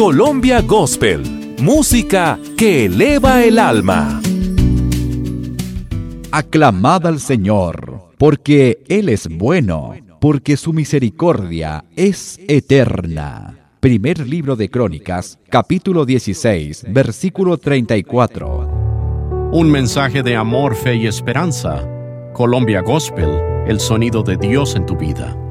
Colombia Gospel, música que eleva el alma. Aclamad al Señor, porque Él es bueno, porque su misericordia es eterna. Primer libro de Crónicas, capítulo 16, versículo 34. Un mensaje de amor, fe y esperanza. Colombia Gospel, el sonido de Dios en tu vida.